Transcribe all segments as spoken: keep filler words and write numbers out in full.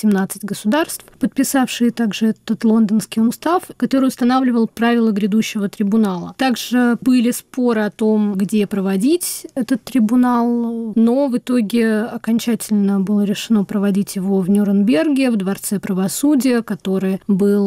семнадцать государств, подписавшие также этот лондонский устав, который устанавливал правила грядущего трибунала. Также были споры о том, где проводить этот трибунал, но в итоге окончательно было решено проводить его в Нюрнберге, в Дворце правосудия, который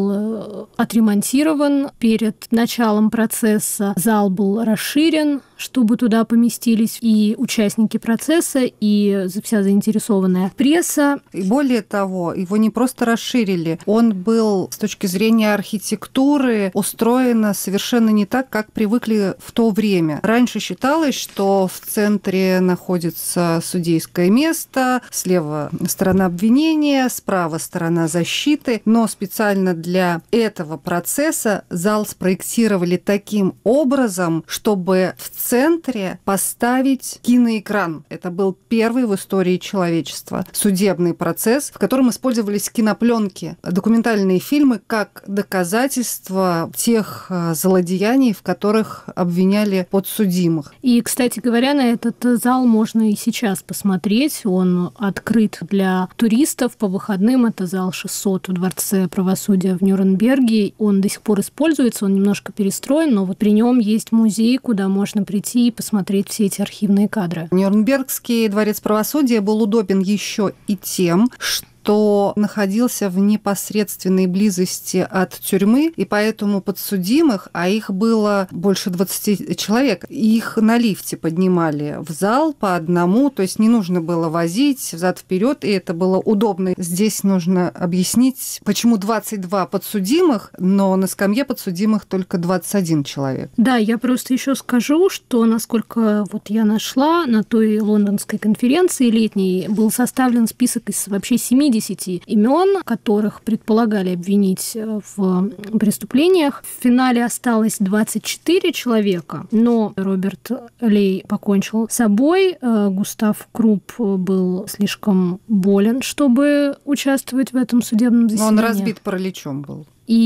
был отремонтирован перед началом процесса. Зал был расширен, чтобы туда поместились и участники процесса, и вся заинтересованная пресса. И более того, его не просто расширили, он был с точки зрения архитектуры устроен совершенно не так, как привыкли в то время. Раньше считалось, что в центре находится судейское место, слева сторона обвинения, справа сторона защиты, но специально для этого процесса зал спроектировали таким образом, чтобы в центре поставить киноэкран. Это был первый в истории человечества судебный процесс, в котором использовались кинопленки, документальные фильмы как доказательство тех злодеяний, в которых обвиняли подсудимых. И, кстати говоря, на этот зал можно и сейчас посмотреть. Он открыт для туристов по выходным. Это зал шестьсот в Дворце правосудия в Нюрнберге. Он до сих пор используется, он немножко перестроен, но вот при нем есть музей, куда можно прийти и посмотреть все эти архивные кадры. Нюрнбергский дворец правосудия был удобен еще и тем, что что находился в непосредственной близости от тюрьмы, и поэтому подсудимых, а их было больше двадцати человек, их на лифте поднимали в зал по одному, то есть не нужно было возить взад-вперед, и это было удобно. Здесь нужно объяснить, почему двадцать два подсудимых, но на скамье подсудимых только двадцать один человек. Да, я просто еще скажу, что, насколько вот я нашла, на той лондонской конференции летней был составлен список из вообще семидесяти имен, которых предполагали обвинить в преступлениях. В финале осталось двадцать четыре человека, но Роберт Лей покончил с собой. Густав Крупп был слишком болен, чтобы участвовать в этом судебном заседании. Но он разбит параличом был.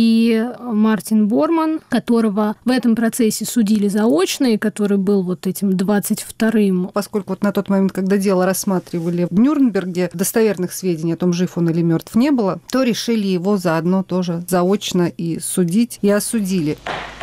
И Мартин Борман, которого в этом процессе судили заочно, и который был вот этим двадцать вторым. Поскольку вот на тот момент, когда дело рассматривали в Нюрнберге, достоверных сведений о том, жив он или мертв, не было, то решили его заодно тоже заочно и судить, и осудили.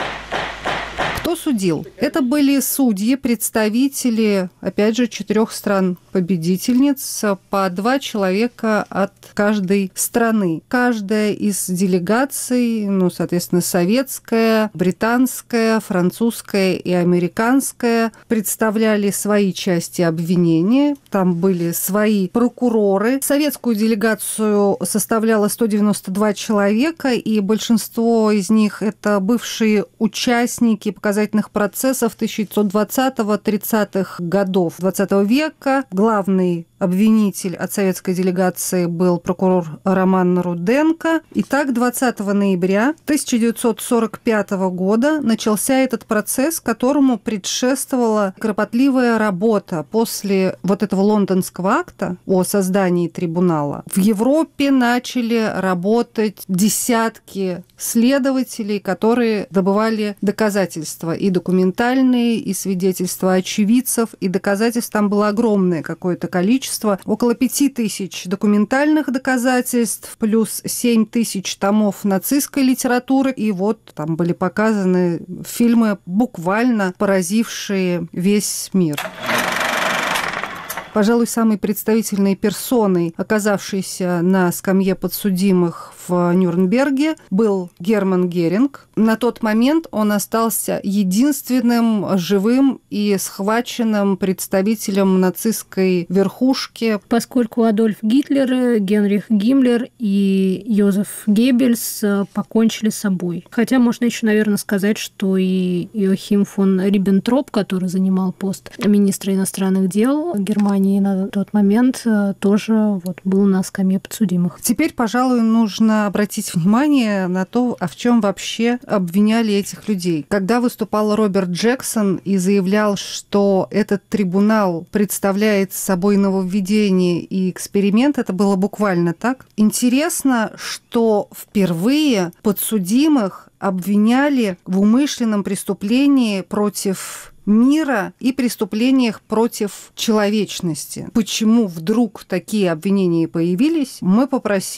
Кто судил? Это были судьи, представители, опять же, четырех стран-победительниц, по два человека от каждой страны. Каждая из делегаций, ну, соответственно, советская, британская, французская и американская, представляли свои части обвинения. Там были свои прокуроры. Советскую делегацию составляло сто девяносто два человека, и большинство из них – это бывшие участники показательных процессов тысяча девятьсот двадцатого-тридцатых годов двадцатого века. Главный обвинитель от советской делегации был прокурор Роман Руденко. Итак, двадцатого ноября тысяча девятьсот сорок пятого года начался этот процесс, которому предшествовала кропотливая работа. После вот этого лондонского акта о создании трибунала в Европе начали работать десятки следователей, которые добывали доказательства, и документальные, и свидетельства очевидцев, и доказательств там было огромное какое-то количество. Около пяти тысяч документальных доказательств, плюс семь тысяч томов нацистской литературы. И вот там были показаны фильмы, буквально поразившие весь мир. Пожалуй, самой представительной персоной, оказавшейся на скамье подсудимых в Нюрнберге, был Герман Геринг. На тот момент он остался единственным живым и схваченным представителем нацистской верхушки. Поскольку Адольф Гитлер, Генрих Гиммлер и Йозеф Геббельс покончили с собой. Хотя можно еще, наверное, сказать, что и Йохим фон Риббентроп, который занимал пост министра иностранных дел Германии на тот момент, тоже вот был на скамье подсудимых. Теперь, пожалуй, нужно обратить внимание на то, а в чем вообще обвиняли этих людей. Когда выступал Роберт Джексон и заявлял, что этот трибунал представляет собой нововведение и эксперимент, это было буквально так. Интересно, что впервые подсудимых обвиняли в умышленном преступлении против мира и преступлениях против человечности. Почему вдруг такие обвинения появились, мы попросили